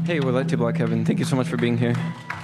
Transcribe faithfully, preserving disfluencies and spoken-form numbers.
Hey, we're Light to Block Heaven. Thank you so much for being here.